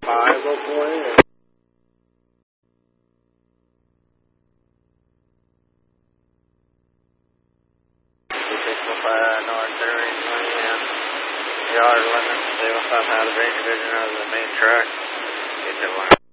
504. North 30, yard limit, stay without out of range vision of the main track. Get to one.